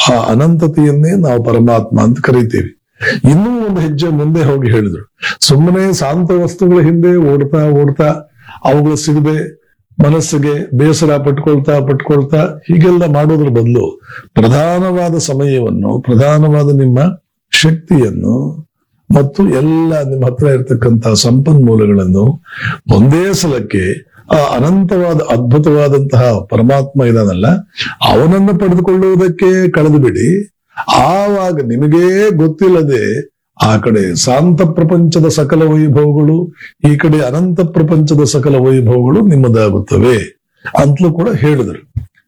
ಆ ಅನಂತತೆಯನ್ನೇ ನಾವು ಪರಮಾತ್ಮ ಅಂತ ಕರಿತೀವಿ. ಇನ್ನೂ ಒಂದು ಹೆಜ್ಜೆ ಮುಂದೆ ಹೋಗಿ ಹೇಳಿದ್ರು, ಸುಮ್ಮನೆ ಶಾಂತ ವಸ್ತುಗಳ ಹಿಂದೆ ಓಡ್ತಾ ಓಡ್ತಾ ಅವುಗಳು ಸಿಗದೆ ಮನಸ್ಸಿಗೆ ಬೇಸರ ಪಟ್ಕೊಳ್ತಾ ಹೀಗೆಲ್ಲ ಮಾಡೋದ್ರ ಬದಲು ಪ್ರಧಾನವಾದ ಸಮಯವನ್ನು, ಪ್ರಧಾನವಾದ ನಿಮ್ಮ ಶಕ್ತಿಯನ್ನು ಮತ್ತು ಎಲ್ಲ ನಿಮ್ಮ ಹತ್ರ ಇರತಕ್ಕಂತಹ ಸಂಪನ್ಮೂಲಗಳನ್ನು ಒಂದೇ ಸಲಕ್ಕೆ ಆ ಅನಂತವಾದ ಅದ್ಭುತವಾದಂತಹ ಪರಮಾತ್ಮ ಇದಾನಲ್ಲ ಅವನನ್ನು ಪಡೆದುಕೊಳ್ಳುವುದಕ್ಕೆ ಕಳೆದು ಬಿಡಿ. ಆವಾಗ ನಿಮಗೇ ಗೊತ್ತಿಲ್ಲದೆ ಆ ಕಡೆ ಶಾಂತ ಪ್ರಪಂಚದ ಸಕಲ ವೈಭವಗಳು, ಈ ಕಡೆ ಅನಂತ ಪ್ರಪಂಚದ ಸಕಲ ವೈಭವಗಳು ನಿಮ್ಮದಾಗುತ್ತವೆ ಅಂತಲೂ ಕೂಡ ಹೇಳಿದರು.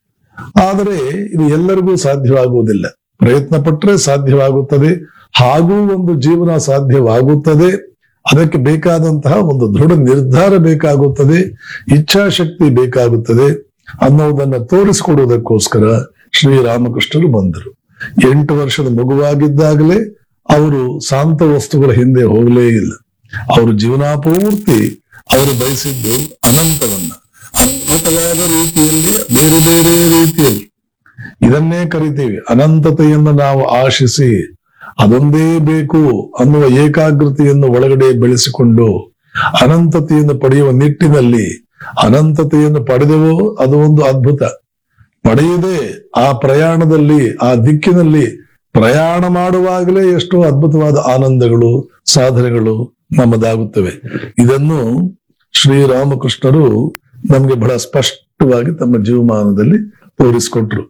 ಆದರೆ ಇದು ಎಲ್ಲರಿಗೂ ಸಾಧ್ಯವಾಗುವುದಿಲ್ಲ. ಪ್ರಯತ್ನ ಪಟ್ಟರೆ ಸಾಧ್ಯವಾಗುತ್ತದೆ, ಹಾಗೂ ಒಂದು ಜೀವನ ಸಾಧ್ಯವಾಗುತ್ತದೆ. ಅದಕ್ಕೆ ಬೇಕಾದಂತಹ ಒಂದು ದೃಢ ನಿರ್ಧಾರ ಬೇಕಾಗುತ್ತದೆ, ಇಚ್ಛಾಶಕ್ತಿ ಬೇಕಾಗುತ್ತದೆ ಅನ್ನೋದನ್ನ ತೋರಿಸಿಕೊಡುವುದಕ್ಕೋಸ್ಕರ ಶ್ರೀರಾಮಕೃಷ್ಣರು ಬಂದರು. 8 ವರ್ಷದ ಮಗುವಾಗಿದ್ದಾಗಲೇ ಅವರು ಶಾಂತ ವಸ್ತುಗಳ ಹಿಂದೆ ಹೋಗಲೇ ಇಲ್ಲ. ಅವರು ಜೀವನಾಪೂರ್ತಿ ಅವರು ಬಯಸಿದ್ದು ಅನಂತವನ್ನ, ಅದ್ಭುತವಾದ ರೀತಿಯಲ್ಲಿ, ಬೇರೆ ಬೇರೆ ರೀತಿಯಲ್ಲಿ. ಇದನ್ನೇ ಕರಿತೀವಿ ಅನಂತತೆಯನ್ನು ನಾವು ಆಶಿಸಿ ಅದೊಂದೇ ಬೇಕು ಅನ್ನುವ ಏಕಾಗ್ರತೆಯನ್ನು ಒಳಗಡೆ ಬೆಳೆಸಿಕೊಂಡು ಅನಂತತೆಯನ್ನು ಪಡೆಯುವ ನಿಟ್ಟಿನಲ್ಲಿ, ಅನಂತತೆಯನ್ನು ಪಡೆದವೋ ಅದು ಒಂದು ಅದ್ಭುತ. ಪಡೆಯದೆ ಆ ಪ್ರಯಾಣದಲ್ಲಿ, ಆ ದಿಕ್ಕಿನಲ್ಲಿ ಪ್ರಯಾಣ ಮಾಡುವಾಗಲೇ ಎಷ್ಟೋ ಅದ್ಭುತವಾದ ಆನಂದಗಳು, ಸಾಧನೆಗಳು ನಮ್ಮದಾಗುತ್ತವೆ. ಇದನ್ನು ಶ್ರೀರಾಮಕೃಷ್ಣರು ನಮಗೆ ಬಹಳ ಸ್ಪಷ್ಟವಾಗಿ ತಮ್ಮ ಜೀವಮಾನದಲ್ಲಿ ತೋರಿಸಿಕೊಟ್ರು.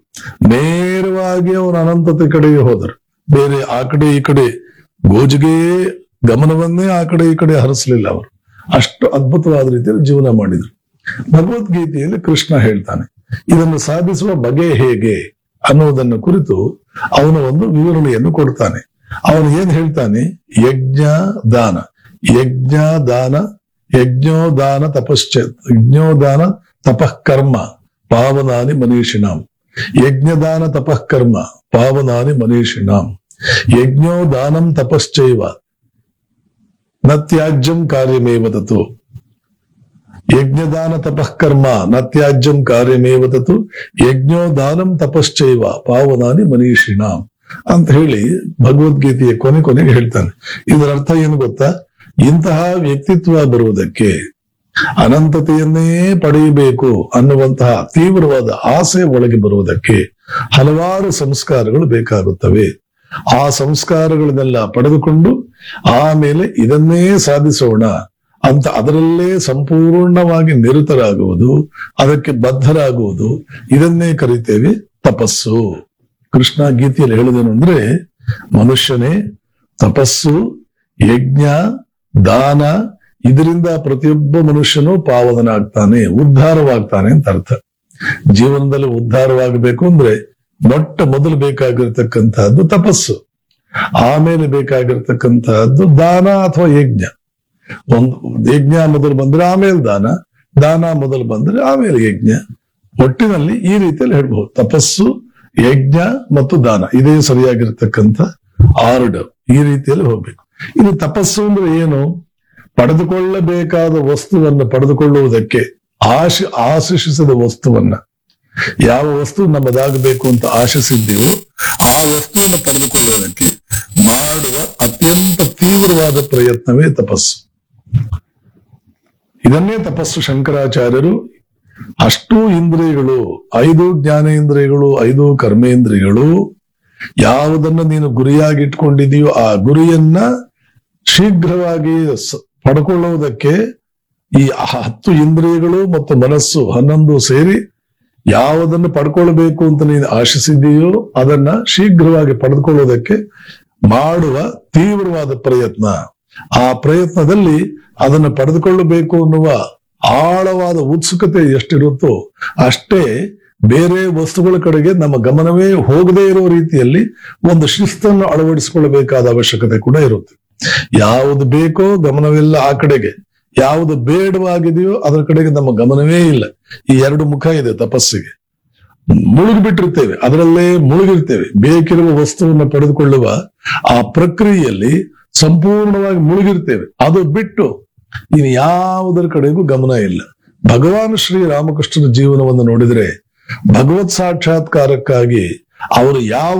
ನೇರವಾಗಿ ಅವರು ಅನಂತತೆ ಕಡೆಗೆ ಹೋದರು. ಬೇರೆ ಆ ಕಡೆ ಈ ಕಡೆ ಗೋಜಿಗೆ ಗಮನವನ್ನೇ ಆ ಕಡೆ ಈ ಕಡೆ ಹರಿಸಲಿಲ್ಲ. ಅವರು ಅಷ್ಟು ಅದ್ಭುತವಾದ ರೀತಿಯಲ್ಲಿ ಜೀವನ ಮಾಡಿದ್ರು. ಭಗವದ್ಗೀತೆಯಲ್ಲಿ ಕೃಷ್ಣ ಹೇಳ್ತಾನೆ, ಇದನ್ನು ಸಾಧಿಸುವ ಬಗೆ ಹೇಗೆ ಅನ್ನೋದನ್ನು ಕುರಿತು ಅವನ ಒಂದು ವಿವರಣೆಯನ್ನು ಕೊಡ್ತಾನೆ. ಅವನು ಏನ್ ಹೇಳ್ತಾನೆ, ಯಜ್ಞೋದಾನ ತಪಃ ಕರ್ಮ ಪಾವನಾನಿ ಮನೀಷಿಣಾಂ. ಯಜ್ಞದಾನ ತಪಃ ಕರ್ಮ ಪಾವನಾನಿ ಮನೀಷಿಣಾಂ. ಯಜ್ಞೋದಾನಂ ತಪಶ್ಚೈವ ನ ತ್ಯಾಜ್ಯಂ ಕಾರ್ಯಮೇವ ತತು. ಯಜ್ಞದಾನ ತಪಃ ಕರ್ಮ ನ ತ್ಯಾಜ್ಯಂ ಕಾರ್ಯಮೇವ ತತು ಯಜ್ಞೋದಾನಂ ತಪಶ್ಚೈವ ಪಾವನಾನಿ ಮನೀಷಿಣಾಂ ಅಂತ ಹೇಳಿ ಭಗವದ್ಗೀತೆಯ ಕೊನೆಗೆ ಹೇಳ್ತಾನೆ. ಇದರ ಅರ್ಥ ಏನು ಗೊತ್ತಾ? ಇಂತಹ ವ್ಯಕ್ತಿತ್ವ ಬರುವುದಕ್ಕೆ, ಅನಂತತೆಯನ್ನೇ ಪಡೆಯಬೇಕು ಅನ್ನುವಂತಹ ತೀವ್ರವಾದ ಆಸೆ ಒಳಗೆ ಬರುವುದಕ್ಕೆ ಹಲವಾರು ಸಂಸ್ಕಾರಗಳು ಬೇಕಾಗುತ್ತವೆ. ಆ ಸಂಸ್ಕಾರಗಳನ್ನೆಲ್ಲ ಪಡೆದುಕೊಂಡು ಆಮೇಲೆ ಇದನ್ನೇ ಸಾಧಿಸೋಣ ಅಂತ ಅದರಲ್ಲೇ ಸಂಪೂರ್ಣವಾಗಿ ನಿರತರಾಗುವುದು, ಅದಕ್ಕೆ ಬದ್ಧರಾಗುವುದು, ಇದನ್ನೇ ಕರಿತೇವೆ ತಪಸ್ಸು. ಕೃಷ್ಣ ಗೀತೆಯಲ್ಲಿ ಹೇಳುದೇನು ಅಂದ್ರೆ, ಮನುಷ್ಯನೇ ತಪಸ್ಸು, ಯಜ್ಞ, ದಾನ, ಇದರಿಂದ ಪ್ರತಿಯೊಬ್ಬ ಮನುಷ್ಯನು ಪಾವನನಾಗ್ತಾನೆ, ಉದ್ಧಾರವಾಗ್ತಾನೆ ಅಂತ ಅರ್ಥ. ಜೀವನದಲ್ಲಿ ಉದ್ಧಾರವಾಗಬೇಕು ಅಂದ್ರೆ ಮೊಟ್ಟ ಮೊದಲು ಬೇಕಾಗಿರ್ತಕ್ಕಂತಹದ್ದು ತಪಸ್ಸು, ಆಮೇಲೆ ಬೇಕಾಗಿರ್ತಕ್ಕಂತಹದ್ದು ದಾನ ಅಥವಾ ಯಜ್ಞ. ಒಂದು ಯಜ್ಞ ಮೊದಲು ಬಂದ್ರೆ ಆಮೇಲೆ ದಾನ, ದಾನ ಮೊದಲು ಬಂದ್ರೆ ಆಮೇಲೆ ಯಜ್ಞ. ಒಟ್ಟಿನಲ್ಲಿ ಈ ರೀತಿಯಲ್ಲಿ ಹೇಳ್ಬಹುದು, ತಪಸ್ಸು, ಯಜ್ಞ ಮತ್ತು ದಾನ, ಇದೇ ಸರಿಯಾಗಿರ್ತಕ್ಕಂಥ ಆರ್ಡರ್. ಈ ರೀತಿಯಲ್ಲಿ ಹೋಗ್ಬೇಕು. ಇದು ತಪಸ್ಸು ಅಂದ್ರೆ ಏನು? ಪಡೆದುಕೊಳ್ಳಬೇಕಾದ ವಸ್ತುವನ್ನು ಪಡೆದುಕೊಳ್ಳುವುದಕ್ಕೆ, ಆಶಿಸಿದ ವಸ್ತುವನ್ನ, ಯಾವ ವಸ್ತು ನಮ್ಮದಾಗಬೇಕು ಅಂತ ಆಶಿಸಿದ್ದೀವೋ ಆ ವಸ್ತುವನ್ನು ಪಡೆದುಕೊಳ್ಳುವುದಕ್ಕೆ ಮಾಡುವ ಅತ್ಯಂತ ತೀವ್ರವಾದ ಪ್ರಯತ್ನವೇ ತಪಸ್ಸು. ಇದನ್ನೇ ತಪಸ್ಸು ಶಂಕರಾಚಾರ್ಯರು ಅಷ್ಟೂ ಇಂದ್ರಿಯಗಳು, 5 ಜ್ಞಾನೇಂದ್ರಿಯಗಳು, 5 ಕರ್ಮೇಂದ್ರಿಯಗಳು, ಯಾವುದನ್ನು ನೀನು ಗುರಿಯಾಗಿ ಇಟ್ಕೊಂಡಿದೆಯೋ ಆ ಗುರಿಯನ್ನ ಶೀಘ್ರವಾಗಿ ಪಡ್ಕೊಳ್ಳುವುದಕ್ಕೆ ಈ 10 ಇಂದ್ರಿಯಗಳು ಮತ್ತು ಮನಸ್ಸು 11 ಸೇರಿ ಯಾವುದನ್ನು ಪಡ್ಕೊಳ್ಬೇಕು ಅಂತ ನೀನು ಆಶಿಸಿದೆಯೋ ಅದನ್ನ ಶೀಘ್ರವಾಗಿ ಪಡೆದುಕೊಳ್ಳುವುದಕ್ಕೆ ಮಾಡುವ ತೀವ್ರವಾದ ಪ್ರಯತ್ನ. ಆ ಪ್ರಯತ್ನದಲ್ಲಿ ಅದನ್ನು ಪಡೆದುಕೊಳ್ಳಬೇಕು ಅನ್ನುವ ಆಳವಾದ ಉತ್ಸುಕತೆ ಎಷ್ಟಿರುತ್ತೋ ಅಷ್ಟೇ ಬೇರೆ ವಸ್ತುಗಳ ಕಡೆಗೆ ನಮ್ಮ ಗಮನವೇ ಹೋಗದೇ ಇರೋ ರೀತಿಯಲ್ಲಿ ಒಂದು ಶಿಸ್ತನ್ನು ಅಳವಡಿಸಿಕೊಳ್ಳಬೇಕಾದ ಅವಶ್ಯಕತೆ ಕೂಡ ಇರುತ್ತೆ. ಯಾವುದು ಬೇಕೋ ಗಮನವೆಲ್ಲ ಆ ಕಡೆಗೆ, ಯಾವುದು ಬೇಡವಾಗಿದೆಯೋ ಅದರ ಕಡೆಗೆ ನಮ್ಮ ಗಮನವೇ ಇಲ್ಲ. ಈ 2 ಮುಖ ಇದೆ ತಪಸ್ಸಿಗೆ. ಮುಳುಗಿಬಿಟ್ಟಿರ್ತೇವೆ, ಅದರಲ್ಲೇ ಮುಳುಗಿರ್ತೇವೆ. ಬೇಕಿರುವ ವಸ್ತುವನ್ನು ಪಡೆದುಕೊಳ್ಳುವ ಆ ಪ್ರಕ್ರಿಯೆಯಲ್ಲಿ ಸಂಪೂರ್ಣವಾಗಿ ಮುಳುಗಿರ್ತೇವೆ. ಅದು ಬಿಟ್ಟು ಇನ್ನು ಯಾವುದರ ಕಡೆಗೂ ಗಮನ ಇಲ್ಲ. ಭಗವಾನ್ ಶ್ರೀರಾಮಕೃಷ್ಣನ ಜೀವನವನ್ನು ನೋಡಿದ್ರೆ ಭಗವತ್ ಸಾಕ್ಷಾತ್ಕಾರಕ್ಕಾಗಿ ಅವರು ಯಾವ